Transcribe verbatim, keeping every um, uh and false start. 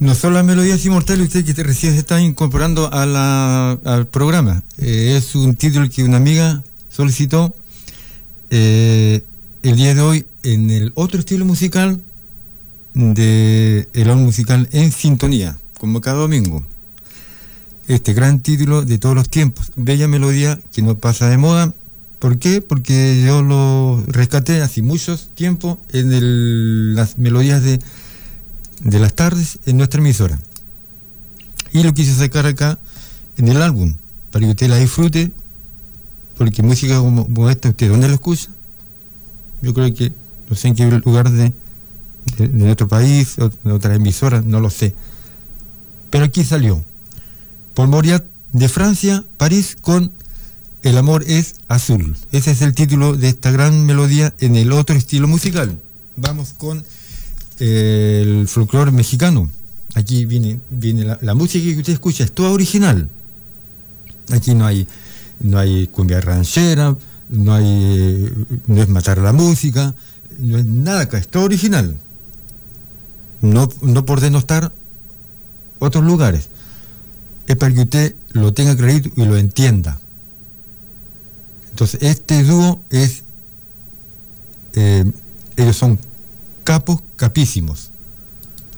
no son las melodías inmortales, usted que recién se está incorporando a la, al programa. Eh, es un título que una amiga solicitó eh, el día de hoy en el otro estilo musical de el álbum musical En Sintonía, como cada domingo. Este gran título de todos los tiempos, bella melodía que no pasa de moda. ¿Por qué? Porque yo lo rescaté hace muchos tiempos en el, las melodías de, de las tardes en nuestra emisora. Y lo quise sacar acá en el álbum, para que usted la disfrute, porque música como, como esta, ¿usted dónde la escucha? Yo creo que, no sé en qué lugar de, de, de nuestro país, o de otra emisora, no lo sé. Pero aquí salió. Paul Mauriat de Francia, París, con El amor es azul. Ese es el título de esta gran melodía en el otro estilo musical. Vamos con eh, el folclore mexicano. Aquí viene, viene la, la música que usted escucha, es toda original. Aquí no hay, no hay cumbia ranchera, no hay, eh, no es matar la música, no es nada acá, es todo original. No, no por denostar otros lugares. Es para que usted lo tenga clarito y lo entienda. Entonces, este dúo es, eh, ellos son capos, capísimos.